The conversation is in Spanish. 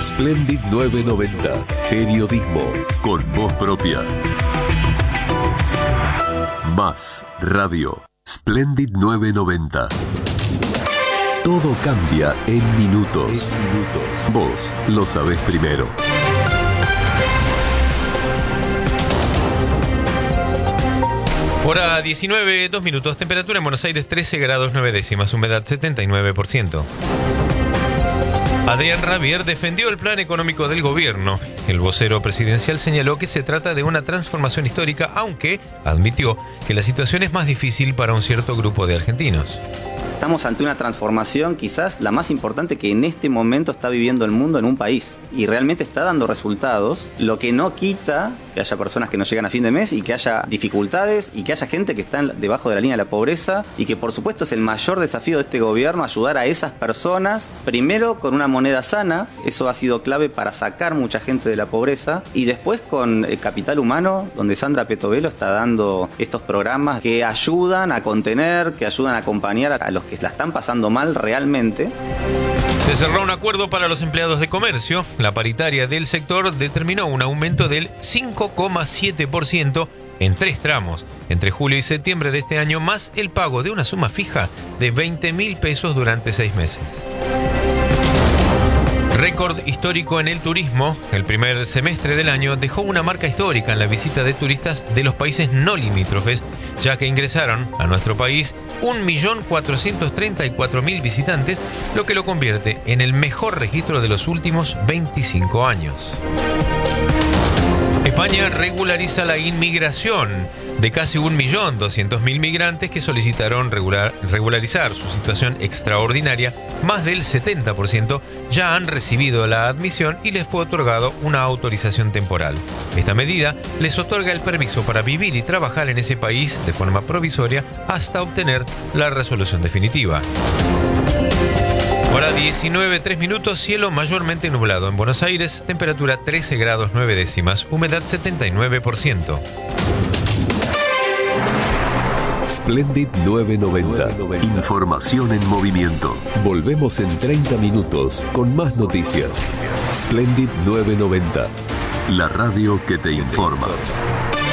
Splendid 990. Periodismo con voz propia. Más radio. Splendid 990. Todo cambia en minutos. Vos lo sabés primero. Hora 19, 2 minutos. Temperatura en Buenos Aires 13 grados 9 décimas. Humedad 79%. Adrián Rabier defendió el plan económico del gobierno. El vocero presidencial señaló que se trata de una transformación histórica, aunque admitió que la situación es más difícil para un cierto grupo de argentinos. Estamos ante una transformación quizás la más importante que en este momento está viviendo el mundo en un país y realmente está dando resultados, lo que no quita que haya personas que no llegan a fin de mes y que haya dificultades y que haya gente que está debajo de la línea de la pobreza y que por supuesto es el mayor desafío de este gobierno ayudar a esas personas, primero con una moneda sana, eso ha sido clave para sacar mucha gente de la pobreza, y después con el capital humano, donde Sandra Petovelo está dando estos programas que ayudan a contener, que ayudan a acompañar a los que la están pasando mal realmente. Se cerró un acuerdo para los empleados de comercio. La paritaria del sector determinó un aumento del 5,7% en 3 tramos, entre julio y septiembre de este año, más el pago de una suma fija de 20.000 pesos durante 6 meses. Récord histórico en el turismo. El primer semestre del año dejó una marca histórica en la visita de turistas de los países no limítrofes, ya que ingresaron a nuestro país 1.434.000 visitantes, lo que lo convierte en el mejor registro de los últimos 25 años. España regulariza la inmigración de casi 1.200.000 migrantes que solicitaron regularizar su situación extraordinaria. Más del 70% ya han recibido la admisión y les fue otorgado una autorización temporal. Esta medida les otorga el permiso para vivir y trabajar en ese país de forma provisoria hasta obtener la resolución definitiva. Hora 19, 3 minutos, cielo mayormente nublado en Buenos Aires, temperatura 13 grados 9 décimas, humedad 79%. Splendid 990. Información en movimiento. Volvemos en 30 minutos con más noticias. Splendid 990. La radio que te informa.